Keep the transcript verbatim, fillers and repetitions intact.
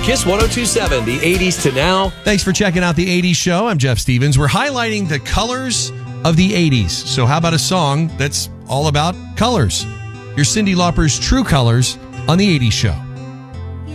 Kiss one oh two point seven, the eighties to now. Thanks for checking out the eighties show. I'm Jeff Stevens. We're highlighting the colors of the eighties. So how about a song that's all about colors? Here's Cyndi Lauper's True Colors on the eighties show.